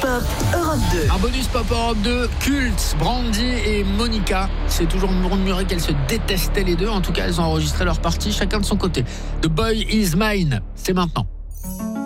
Pop Europe 2. Un bonus Pop Europe 2, Cult, Brandy et Monica. C'est toujours murmuré qu'elles se détestaient les deux. En tout cas, elles ont enregistré leur partie, chacun de son côté. The Boy Is Mine, c'est maintenant.